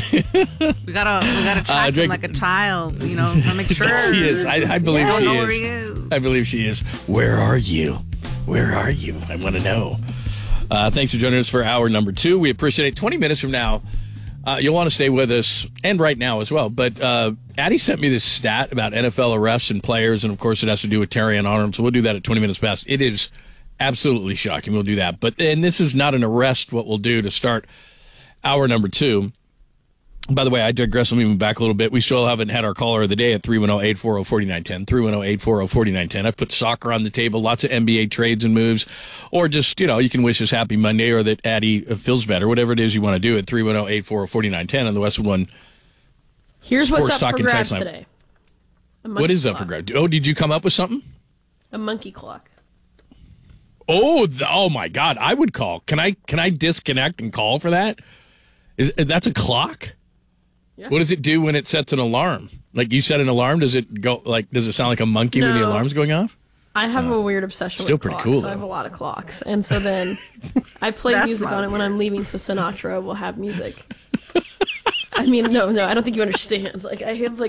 We gotta track him like a child, to make sure. She is. I believe she Where is. he is. I believe she is. Where are you? Where are you? I want to know. Thanks for joining us for hour number 2. We appreciate it. 20 minutes from now, you'll want to stay with us, and right now as well. But Addie sent me this stat about NFL arrests and players, and of course it has to do with Terry and Arnold, so we'll do that at 20 minutes past. It is absolutely shocking. We'll do that. But then this is not an arrest, what we'll do to start hour number 2. By the way, I digress. Let me move back a little bit. We still haven't had our caller of the day at 310-840-4910. 310-840-4910. I've put soccer on the table, lots of NBA trades and moves, or just, you can wish us happy Monday or that Addie feels better, whatever it is you want to do at 310-840-4910 on the Westwood One. Here's what's up for grabs today. What is up for grabs? Oh, did you come up with something? A monkey clock. Oh my God! I would call. Can I disconnect and call for that? That's a clock? Yeah. What does it do when it sets an alarm? Like you set an alarm, does it go does it sound like a monkey when the alarm's going off? I have a weird obsession Still with pretty clocks, cool, so I have though. a lot of clocks. And so then I play music on it when I'm leaving, so Sinatra will have music. I mean, no, I don't think you understand. It's like I have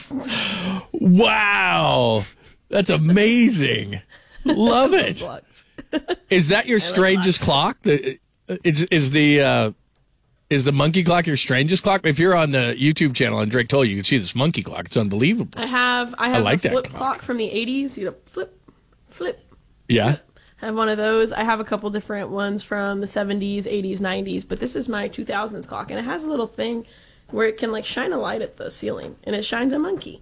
Wow. That's amazing. Love it. Is that your strangest clock? Is the monkey clock your strangest clock? If you're on the YouTube channel on Drake Toll, you can see this monkey clock. It's unbelievable. I have like a flip that clock from the 80s. Flip. Yeah. I have one of those. I have a couple different ones from the 70s, 80s, 90s, but this is my 2000s clock, and it has a little thing where it can shine a light at the ceiling, and it shines a monkey.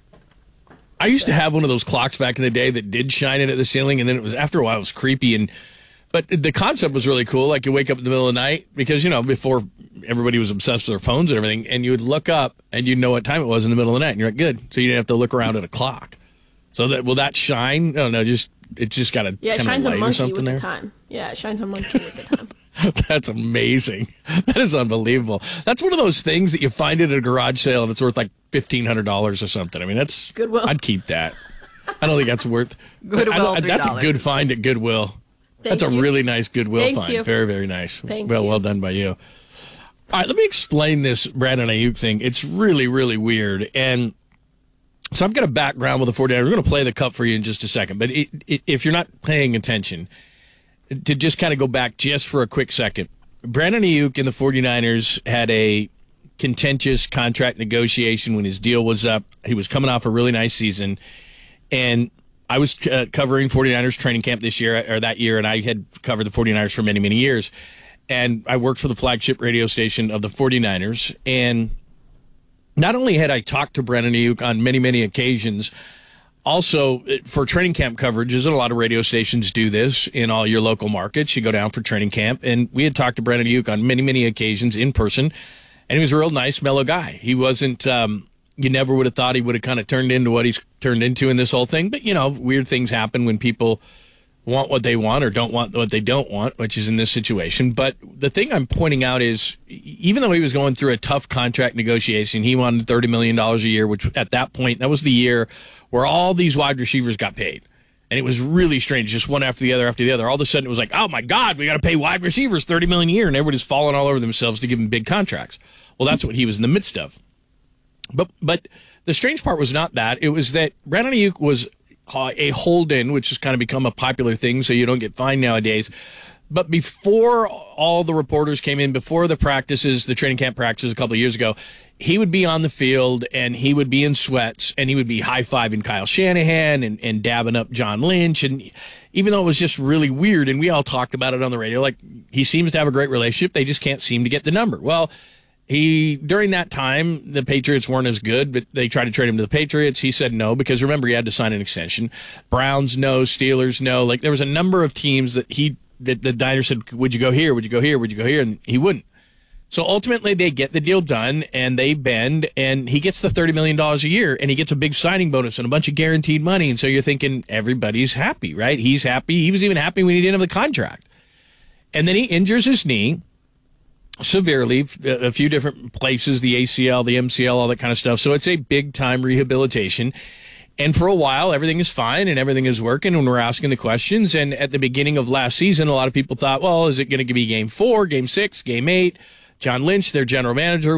I used to have one of those clocks back in the day that did shine it at the ceiling, and then after a while it was creepy. But the concept was really cool. Like you wake up in the middle of the night because, before everybody was obsessed with their phones and everything, and you would look up and you'd know what time it was in the middle of the night. And you're like, good. So you didn't have to look around at a clock. So will that shine? No, it's just got a it kind shines of a light monkey or something with there. the time. Yeah, it shines a monkey with the time. That's amazing. That is unbelievable. That's one of those things that you find at a garage sale and it's worth like $1,500 or something. I mean, that's Goodwill. I'd keep that. I don't think that's worth Goodwill. That's a $3. good find at Goodwill. Thank That's you. a really nice Goodwill Thank find. you. Very, very nice. Thank you. Well done by you. All right, let me explain this Brandon Ayuk thing. It's really, really weird. And so I've got a background with the 49ers. We're going to play the cup for you in just a second. But if you're not paying attention, to just kind of go back just for a quick second, Brandon Ayuk and the 49ers had a contentious contract negotiation when his deal was up. He was coming off a really nice season. And I was covering 49ers training camp that year, and I had covered the 49ers for many, many years. And I worked for the flagship radio station of the 49ers. And not only had I talked to Brandon Ayuk on many, many occasions, also for training camp coverages, and a lot of radio stations do this in all your local markets. You go down for training camp, and we had talked to Brandon Ayuk on many, many occasions in person. And he was a real nice, mellow guy. He wasn't... you never would have thought he would have kind of turned into what he's turned into in this whole thing. But, weird things happen when people want what they want or don't want what they don't want, which is in this situation. But the thing I'm pointing out is, even though he was going through a tough contract negotiation, he wanted $30 million a year, which at that point, that was the year where all these wide receivers got paid. And it was really strange, just one after the other after the other. All of a sudden, it was like, oh, my God, we got to pay wide receivers $30 million a year. And everybody's falling all over themselves to give him big contracts. Well, that's what he was in the midst of. But the strange part was not that. It was that Brandon Ayuk was a hold-in, which has kind of become a popular thing, so you don't get fined nowadays. But before all the reporters came in, before the practices, the training camp practices a couple of years ago, he would be on the field, and he would be in sweats, and he would be high-fiving Kyle Shanahan and dabbing up John Lynch. And even though it was just really weird, and we all talked about it on the radio, like, he seems to have a great relationship, they just can't seem to get the number. Well, during that time, the Patriots weren't as good, but they tried to trade him to the Patriots. He said no, because remember, he had to sign an extension. Browns no, Steelers no. Like, there was a number of teams that the Niners said, would you go here? Would you go here? Would you go here? And he wouldn't. So ultimately, they get the deal done, and they bend, and he gets the $30 million a year, and he gets a big signing bonus and a bunch of guaranteed money. And so you're thinking everybody's happy, right? He's happy. He was even happy when he didn't have the contract. And then he injures his knee severely, a few different places, the ACL, the MCL, all that kind of stuff. So it's a big-time rehabilitation. And for a while, everything is fine and everything is working when we're asking the questions. And at the beginning of last season, a lot of people thought, well, is it going to be game 4, game 6, game 8? John Lynch, their general manager,